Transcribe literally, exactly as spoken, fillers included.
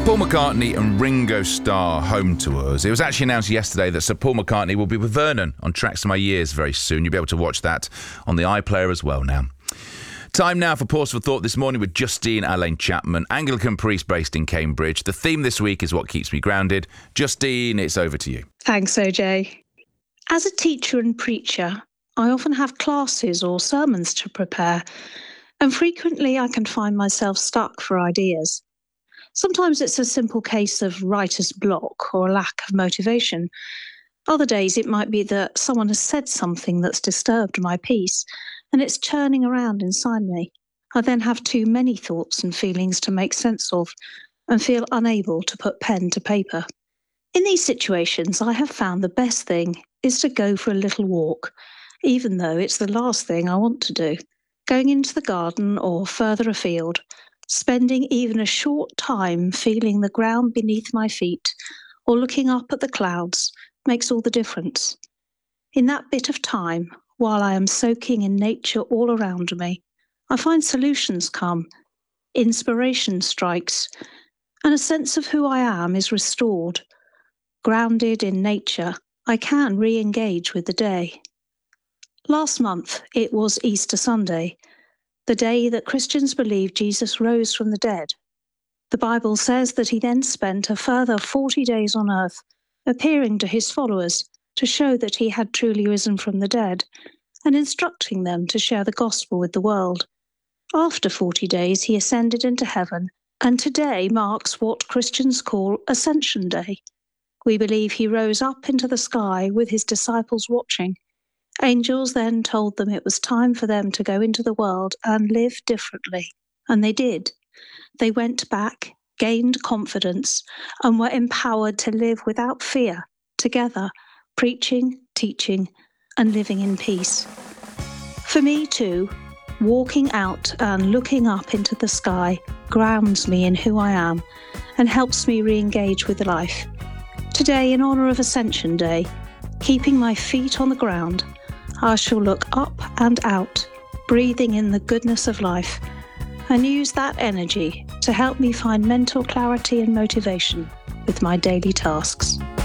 Paul McCartney and Ringo Starr home tours. It was actually announced yesterday that Sir Paul McCartney will be with Vernon on Tracks of My Years very soon. You'll be able to watch that on the iPlayer as well now. Time now for Pause for Thought this morning with Justine Alain Chapman, Anglican priest based in Cambridge. The theme this week is what keeps me grounded. Justine, it's over to you. Thanks, O J. As a teacher and preacher, I often have classes or sermons to prepare, and frequently I can find myself stuck for ideas. Sometimes it's a simple case of writer's block or a lack of motivation. Other days it might be that someone has said something that's disturbed my peace, and it's churning around inside me. I then have too many thoughts and feelings to make sense of, and feel unable to put pen to paper. In these situations, I have found the best thing is to go for a little walk, even though it's the last thing I want to do. Going into the garden or further afield, spending even a short time feeling the ground beneath my feet or looking up at the clouds makes all the difference. In that bit of time, while I am soaking in nature all around me, I find solutions come, inspiration strikes, and a sense of who I am is restored. Grounded in nature, I can re-engage with the day. Last month, it was Easter Sunday, the day that Christians believe Jesus rose from the dead. The Bible says that he then spent a further forty days on earth, appearing to his followers to show that he had truly risen from the dead, and instructing them to share the gospel with the world. After forty days, he ascended into heaven, and today marks what Christians call Ascension Day. We believe he rose up into the sky with his disciples watching. Angels then told them it was time for them to go into the world and live differently. And they did. They went back, gained confidence, and were empowered to live without fear, together, preaching, teaching, and living in peace. For me too, walking out and looking up into the sky grounds me in who I am and helps me re-engage with life. Today, in honour of Ascension Day, keeping my feet on the ground, I shall look up and out, breathing in the goodness of life, and use that energy to help me find mental clarity and motivation with my daily tasks.